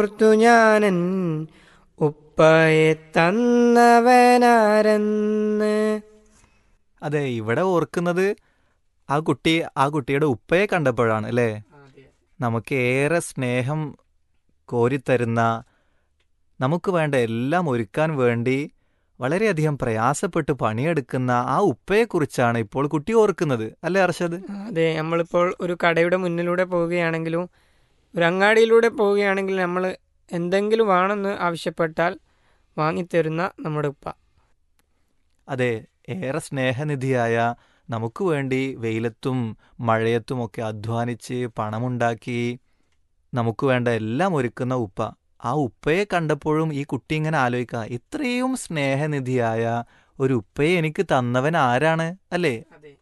ഓർത്തു ഞാനൻ ഉപ്പയെ തന്നവനാരെന്ന്. അതെ, ഇവിടെ ഓർക്കുന്നത് ആ കുട്ടിയുടെ ഉപ്പയെ കണ്ടപ്പോഴാണ് അല്ലേ? നമുക്ക് ഏറെ സ്നേഹം കോരിത്തരുന്ന, നമുക്ക് വേണ്ട എല്ലാം ഒരുക്കാൻ വേണ്ടി വളരെയധികം പ്രയാസപ്പെട്ട് പണിയെടുക്കുന്ന ആ ഉപ്പയെക്കുറിച്ചാണ് ഇപ്പോൾ കുട്ടി ഓർക്കുന്നത് അല്ലേ അർഷദ്? അതെ, നമ്മളിപ്പോൾ ഒരു കടയുടെ മുന്നിലൂടെ പോവുകയാണെങ്കിലും ഒരു അങ്ങാടിയിലൂടെ പോവുകയാണെങ്കിൽ നമ്മൾ എന്തെങ്കിലും വേണമെന്ന് ആവശ്യപ്പെട്ടാൽ വാങ്ങിത്തരുന്ന നമ്മുടെ ഉപ്പ. അതെ, ഏറെ സ്നേഹനിധിയായ, നമുക്ക് വേണ്ടി വെയിലത്തും മഴയത്തുമൊക്കെ അധ്വാനിച്ച് പണമുണ്ടാക്കി നമുക്ക് വേണ്ട എല്ലാം ഒരുക്കുന്ന ഉപ്പ. ആ ഉപ്പയെ കണ്ടപ്പോഴും ഈ കുട്ടി ഇങ്ങനെ ആലോചിക്കുക, ഇത്രയും സ്നേഹനിധിയായ ഒരു ഉപ്പയെ എനിക്ക് തന്നവൻ ആരാണ് അല്ലേ? അതെ,